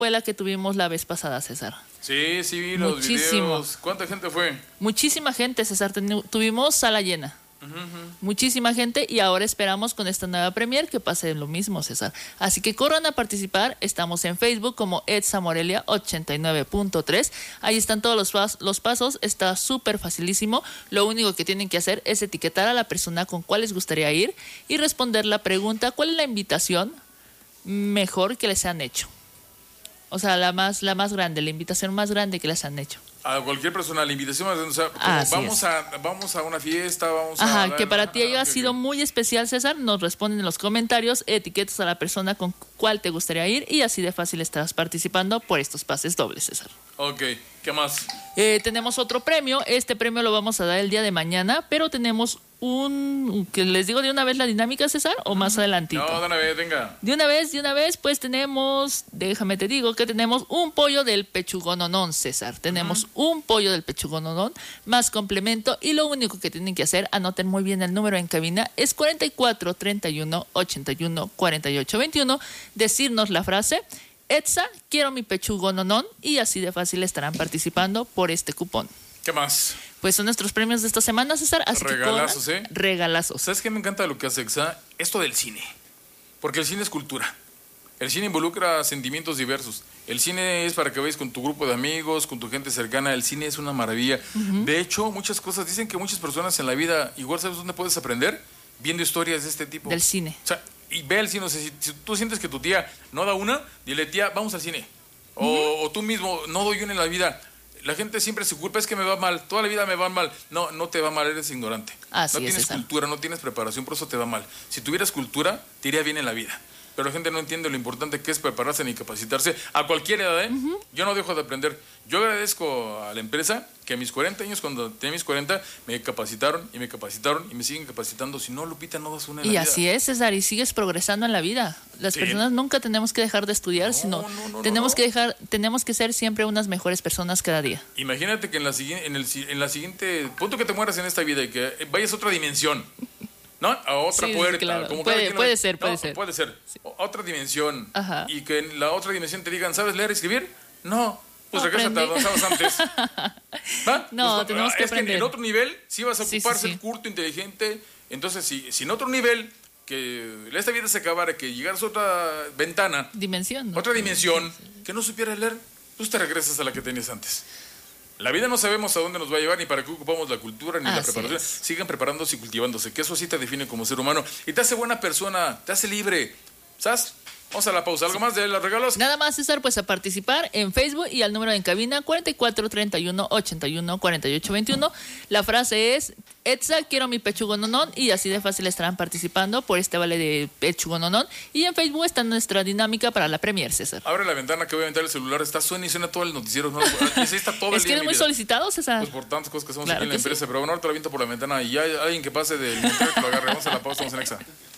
fue la que tuvimos la vez pasada, César. Sí, sí vi los videos. ¿Cuánta gente fue? Muchísima gente, César. Tuvimos sala llena. Muchísima gente, y ahora esperamos con esta nueva premier que pase lo mismo, César. Así que corran a participar. Estamos en Facebook como Edsa Morelia 89.3. Ahí están todos los pasos. Está súper facilísimo. Lo único que tienen que hacer es etiquetar a la persona con cuál les gustaría ir y responder la pregunta: ¿cuál es la invitación mejor que les han hecho? O sea, la más grande, la invitación más grande que les han hecho. A cualquier persona, la invitación, o sea, vamos a una fiesta, Ajá, que para ti haya sido muy especial, César. Nos responden en los comentarios, etiquetas a la persona con cuál te gustaría ir, y así de fácil estarás participando por estos pases dobles, César. Ok, ¿qué más? Tenemos otro premio. Este premio lo vamos a dar el día de mañana, pero tenemos que les digo de una vez la dinámica, César, o más adelantito. No, de una vez, venga. De una vez, pues tenemos, déjame te digo que tenemos un pollo del pechugononón, César. Tenemos un pollo del pechugononón más complemento, y lo único que tienen que hacer, anoten muy bien el número en cabina, es 44 31 81 48 21, decirnos la frase: Edsa, quiero mi pechugononón, y así de fácil estarán participando por este cupón. ¿Qué más? Pues son nuestros premios de esta semana, César. Así regalazos, que regalazos. ¿Sabes qué me encanta de lo que hace Edsa? Esto del cine. Porque el cine es cultura. El cine involucra sentimientos diversos. El cine es para que vayas con tu grupo de amigos, con tu gente cercana. El cine es una maravilla. De hecho, muchas cosas, dicen que muchas personas en la vida, igual, ¿sabes dónde puedes aprender? Viendo historias de este tipo. Del cine. O sea, y ve el cine. O sea, si tú sientes que tu tía no da una, dile: tía, vamos al cine. O tú mismo: no doy una en la vida. La gente siempre se culpa: es que me va mal, toda la vida me va mal. No, no te va mal, eres ignorante. No tienes cultura, no tienes preparación, por eso te va mal. Si tuvieras cultura, te iría bien en la vida. Pero la gente no entiende lo importante que es prepararse ni capacitarse a cualquier edad, ¿eh? Yo no dejo de aprender. Yo agradezco a la empresa que a mis 40 años, cuando tenía mis 40, me capacitaron y me siguen capacitando. Si no, Lupita, no das una en la vida. Y así es, César, y sigues progresando en la vida. Las personas nunca tenemos que dejar de estudiar, sino tenemos que ser siempre unas mejores personas cada día. Imagínate que en la siguiente, punto que te mueras en esta vida y que vayas a otra dimensión. ¿No? A otra puerta. Claro. Como puede ser. Puede ser. Sí. Otra dimensión. Ajá. Y que en la otra dimensión te digan: ¿sabes leer y escribir? No. Pues regrésate a donde estabas antes. ¿Va? No, pues, tenemos que aprender. Que en otro nivel sí vas a ocupar ser culto, inteligente. Entonces, si en otro nivel, que esta vida se acabara, que llegaras a otra ventana. Dimensión. ¿No? Otra dimensión, que no supieras leer, pues te regresas a la que tenías antes. La vida no sabemos a dónde nos va a llevar, ni para qué ocupamos la cultura, ni la preparación. Sigan preparándose y cultivándose, que eso sí te define como ser humano y te hace buena persona, te hace libre. ¿Sabes? Vamos a la pausa. ¿Algo más de los regalos? Nada más, César, pues a participar en Facebook y al número en cabina 44 31 81 48 21. La frase es: Edsa, quiero mi pechugononón, y así de fácil estarán participando por este vale de pechugononón. Y en Facebook está nuestra dinámica para la premier, César. Abre la ventana, que voy a aventar el celular. Está suena y suena todo el noticiero. ¿No? Está todo es que eres muy solicitado, César. Pues por tantas cosas que hacemos aquí en la empresa. Pero bueno, ahora te lo aviento por la ventana y ya hay alguien que pase del internet que lo agarre. Vamos a la pausa, vamos en Exa.